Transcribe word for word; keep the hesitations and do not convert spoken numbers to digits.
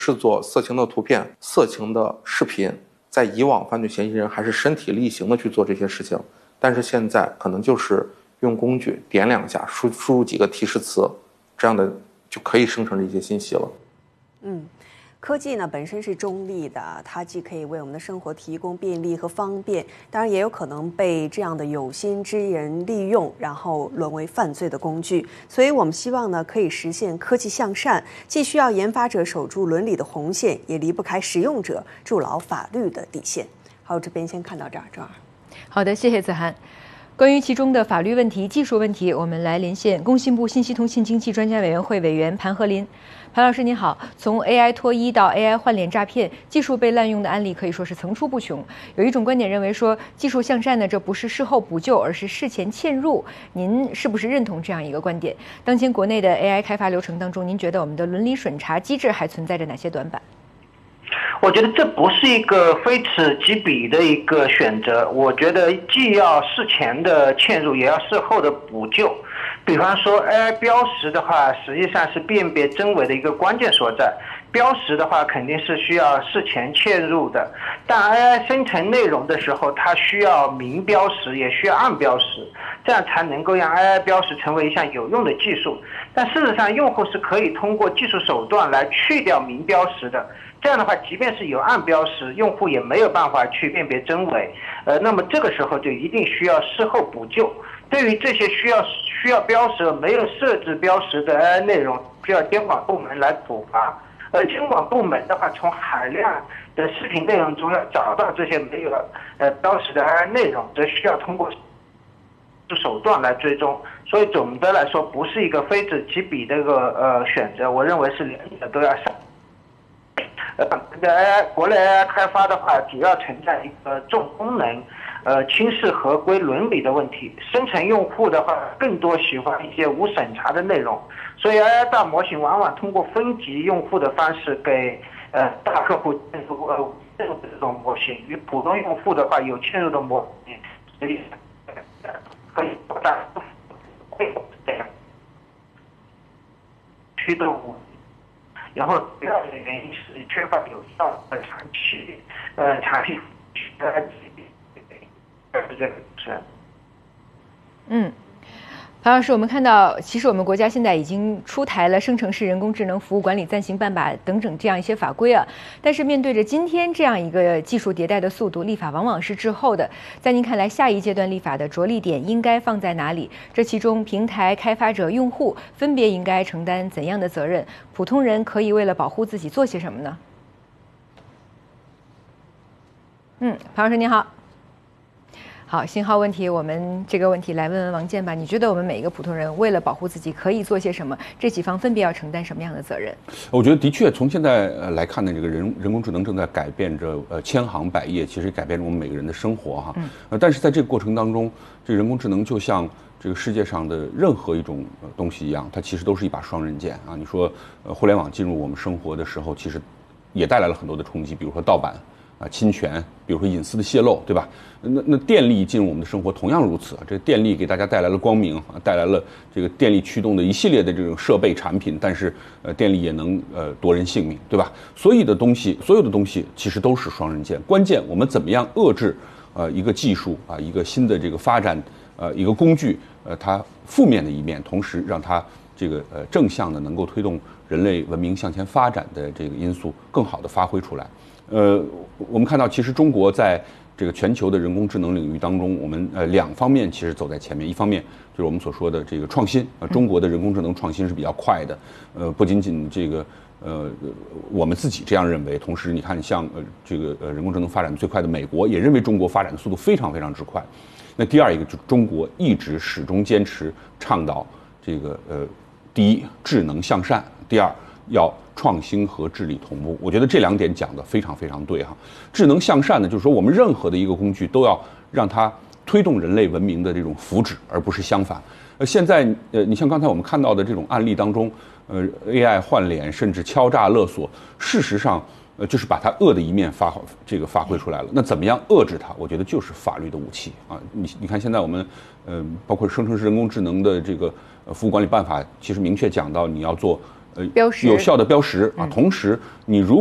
制作色情的图片、色情的视频，在以往犯罪嫌疑人还是身体力行的去做这些事情，但是现在可能就是用工具点两下，输输入几个提示词，这样的就可以生成这些信息了。 嗯。科技呢本身是中立的，它既可以为我们的生活提供便利和方便，当然也有可能被这样的有心之人利用，然后沦为犯罪的工具。所以我们希望呢可以实现科技向善，既需要研发者守住伦理的红线，也离不开使用者筑牢法律的底线。好，这边先看到这儿，郑儿。 好的，谢谢子涵。关于其中的法律问题、技术问题，我们来连线工信部信息通信经济专家委员会委员盘和林。潘老师您好，从 A I 脱衣到 A I 换脸诈骗，技术被滥用的案例可以说是层出不穷。有一种观点认为说，技术向善呢，这不是事后补救，而是事前嵌入。您是不是认同这样一个观点？当前国内的 A I 开发流程当中，您觉得我们的伦理审查机制还存在着哪些短板？ 我觉得这不是一个非此即彼的一个选择，我觉得既要事前的嵌入，也要事后的补救。比方说 A I 标识的话，实际上是辨别真伪的一个关键所在。标识的话肯定是需要事前嵌入的，但 A I 生成内容的时候，它需要明标识，也需要暗标识，这样才能够让 A I 标识成为一项有用的技术。但事实上，用户是可以通过技术手段来去掉明标识的。这样的话，即便是有暗标识，用户也没有办法去辨别真伪。呃，那么这个时候就一定需要事后补救。对于这些需要需要标识没有设置标识的 A I 内容，需要监管部门来处罚。呃，监管部门的话，从海量的视频内容中要找到这些没有呃标识的 A I 内容，则需要通过手段来追踪。所以总的来说，不是一个非此即彼的一个呃选择，我认为是两者都要上。呃，这个 A I 国内 A I 开发的话，主要存在一个重功能，呃，轻视合规伦理的问题。生成用户的话，更多喜欢一些无审查的内容，所以 A I 大模型往往通过分级用户的方式给呃大客户嵌入呃嵌入这种模型，与普通用户的话有嵌入的模型，所以可以扩大会这样驱动。然后第二个原因是缺乏有效的长期呃产品呃这个是嗯。潘老师，我们看到，其实我们国家现在已经出台了《生成式人工智能服务管理暂行办法》等等这样一些法规啊。但是面对着今天这样一个技术迭代的速度，立法往往是滞后的。在您看来，下一阶段立法的着力点应该放在哪里？这其中，平台开发者、用户分别应该承担怎样的责任？普通人可以为了保护自己做些什么呢？嗯，潘老师您好。好，信号问题，我们这个问题来问问王健吧。你觉得我们每一个普通人为了保护自己可以做些什么？这几方分别要承担什么样的责任？ 我觉得的确，从现在呃来看呢，这个人人工智能正在改变着呃千行百业，其实改变着我们每个人的生活哈。嗯。呃，但是在这个过程当中，这个人工智能就像这个世界上的任何一种呃东西一样，它其实都是一把双刃剑啊。你说呃互联网进入我们生活的时候，其实也带来了很多的冲击，比如说盗版。啊，侵权，比如说隐私的泄露，对吧？那那电力进入我们的生活同样如此，这电力给大家带来了光明啊，带来了这个电力驱动的一系列的这种设备产品，但是呃，电力也能呃夺人性命，对吧？所有的东西，所有的东西其实都是双刃剑，关键我们怎么样遏制呃一个技术啊，一个新的这个发展呃一个工具呃它负面的一面，同时让它这个呃正向的能够推动人类文明向前发展的这个因素更好的发挥出来。呃，我们看到，其实中国在这个全球的人工智能领域当中，我们呃两方面其实走在前面。一方面就是我们所说的这个创新，呃，中国的人工智能创新是比较快的。呃，不仅仅这个呃我们自己这样认为，同时你看像呃这个呃人工智能发展最快的美国，也认为中国发展的速度非常非常之快。那第二一个就是中国一直始终坚持倡导这个呃第一智能向善，第二要创新和治理同步，我觉得这两点讲得非常非常对哈。智能向善呢，就是说我们任何的一个工具都要让它推动人类文明的这种福祉，而不是相反。呃，现在呃，你像刚才我们看到的这种案例当中，呃 ，A I 换脸甚至敲诈勒索，事实上呃就是把它恶的一面发这个发挥出来了。那怎么样遏制它？我觉得就是法律的武器啊。你你看现在我们呃，包括生成式人工智能的这个呃服务管理办法，其实明确讲到你要做呃标识有效的标识啊。同时，你如